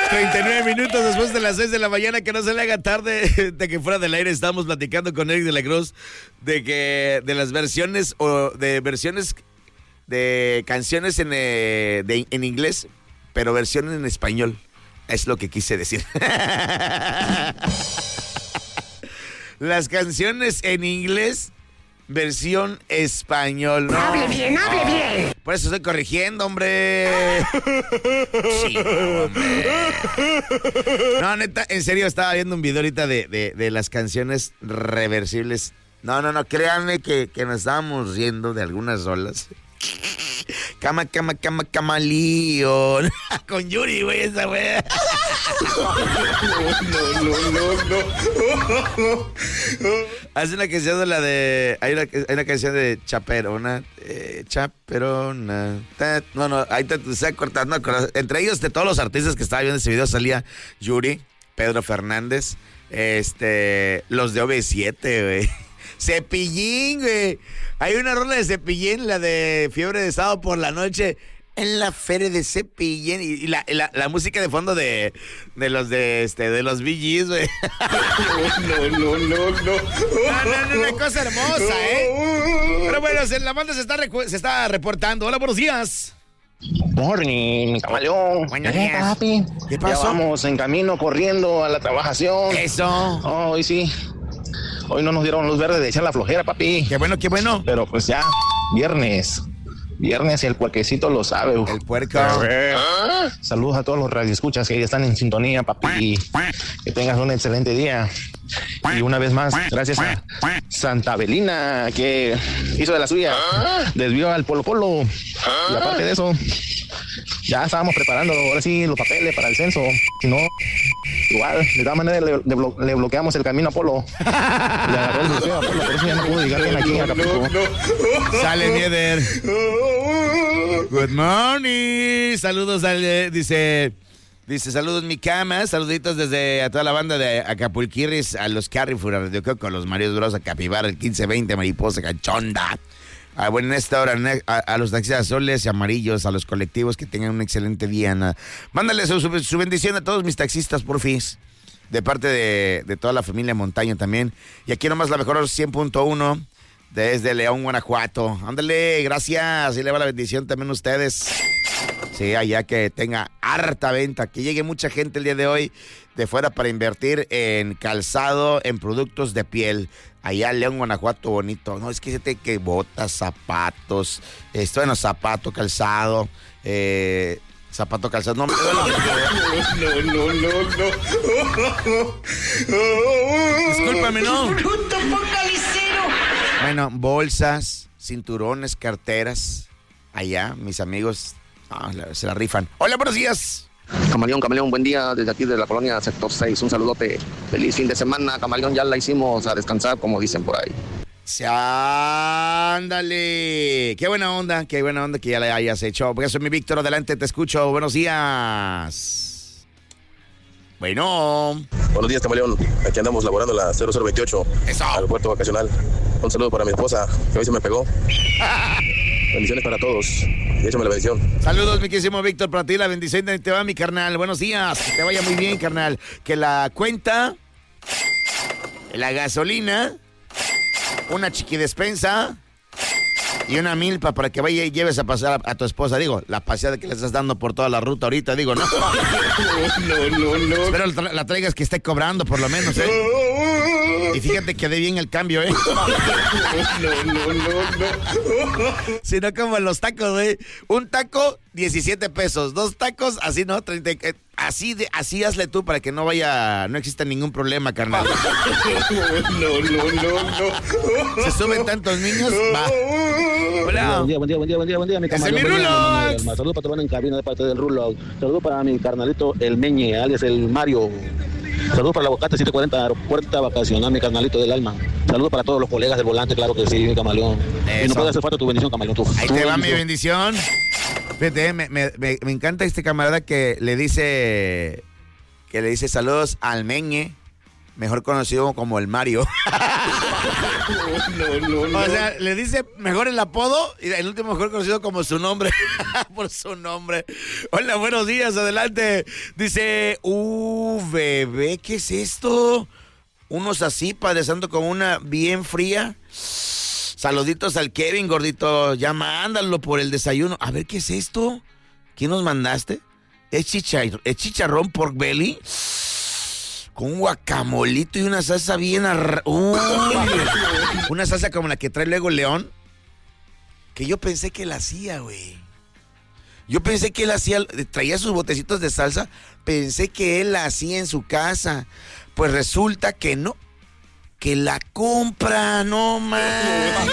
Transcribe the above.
39 minutos después de las 6 de la mañana, que no se le haga tarde, de que fuera del aire estábamos platicando con Eric de la Cruz de las versiones de canciones en inglés, pero versiones en español. Es lo que quise decir. Las canciones en inglés, versión español, ¿no? Hable bien, hable bien. Por eso estoy corrigiendo, hombre. Sí, hombre. No, neta, en serio, estaba viendo un video ahorita de las canciones reversibles. No, créanme que nos estábamos riendo de algunas rolas. Camaleón. Con Yuri, güey, esa güey. No. Hace una canción de la de... Hay una canción de Chaperona. Chaperona. No, ahí te está cortando. Entre ellos, de todos los artistas que estaba viendo ese video, salía Yuri, Pedro Fernández, los de OV7, güey. Cepillín, güey. Hay una rola de Cepillín, la de Fiebre de Sábado por la Noche, en la feria de Cepillín. Y la música de fondo de los de los Bee Gees, güey. No. Una cosa hermosa, ¿eh? Pero bueno, la banda se está reportando. Hola, buenos días. Morning, camaleón. Buenos días. Papi. ¿Qué pasó? Ya vamos en camino corriendo a la trabajación. Eso. Hoy sí. Hoy no nos dieron luz verde de echar la flojera, papi. Qué bueno. Pero pues ya, viernes y el puerquecito lo sabe. El puerco. Saludos a todos los radioescuchas que ya están en sintonía, papi. Que tengas un excelente día. Y una vez más, gracias a Santa Belina, que hizo de la suya. Desvió al Polo. Y aparte de eso, ya estábamos preparando ahora sí los papeles para el censo. Si no, igual, de todas maneras le bloqueamos el camino a Polo. Le agarró el bloqueo a Polo, por eso ya no pudo llegar bien aquí a Acapulco. Sale Nieder. Good morning. Saludos Dice, saludos mi cama, saluditos desde a toda la banda de Acapulquirris, a los Carrefour, a Radio Coco, a los Marios Bros, a Capibara, el 1520, Mariposa, Cachonda. Bueno, en esta hora, a los taxistas azules y amarillos, a los colectivos, que tengan un excelente día. Mándale su bendición a todos mis taxistas, porfis, de parte de toda la familia Montaño también. Y aquí nomás la mejor 100.1 desde León, Guanajuato. Ándale, gracias, y le va la bendición también a ustedes. Sí, allá que tenga harta venta, que llegue mucha gente el día de hoy de fuera para invertir en calzado, en productos de piel. Allá León, Guanajuato, bonito. No, es que botas, zapatos, zapato, calzado, zapato, calzado. No, discúlpame, no. Bueno, bolsas, cinturones, carteras. Allá, mis amigos se la rifan. Hola, buenos días. Camaleón, buen día desde aquí de la colonia Sector 6. Un saludote. Feliz fin de semana, Camaleón. Ya la hicimos a descansar, como dicen por ahí. Ándale. Qué buena onda que ya la hayas hecho. Porque soy mi Víctor, adelante, te escucho. Buenos días. Bueno. Buenos días, Camaleón. Aquí andamos laborando la 0028. Eso. Al puerto vacacional. Un saludo para mi esposa, que hoy se me pegó. Bendiciones para todos. Y échame la bendición. Saludos, mi querísimo Víctor, para ti la bendición te va, mi carnal. Buenos días, que te vaya muy bien, carnal. Que la cuenta, la gasolina, una chiquidespensa y una milpa para que vaya y lleves a pasar a tu esposa. Digo, la paseada que le estás dando por toda la ruta ahorita, digo, no. No. Espero la traigas que esté cobrando por lo menos, ¿eh? Y fíjate que dé bien el cambio, ¿eh? No. Si no, como en los tacos, güey. Un taco, 17 pesos. 2 tacos, así, ¿no? 30. Así hazle tú para que no exista ningún problema, carnal. No. Se suben tantos niños, va. Hola. Buen día, mi camarada. Saludos para tu en cabina de parte del Rulo. Saludos para mi carnalito, el Meñe, alias el Mario. Saludos para la Bocata 740, aeropuerto vacacional, mi carnalito del alma. Saludos para todos los colegas del volante, claro que sí, mi camaleón. Eso. Y no puede hacer falta tu bendición, camaleón. Ahí te va mi bendición. Fíjate, me encanta este camarada que le dice saludos al Meñe mejor conocido como el Mario. No. O sea, le dice mejor el apodo y el último mejor conocido como su nombre. Por su nombre. Hola, buenos días, adelante. Dice, bebé, ¿qué es esto? Unos así, Padre Santo, con una bien fría. Saluditos al Kevin, gordito. Ya mándalo por el desayuno. A ver, ¿qué es esto? ¿Quién nos mandaste? ¿Es chicharrón pork belly? Con un guacamolito y una salsa bien... Una salsa como la que trae luego León. Que yo pensé que la hacía, güey. Yo pensé que él hacía... Traía sus botecitos de salsa. Pensé que él la hacía en su casa. Pues resulta que no. Que la compra, no más.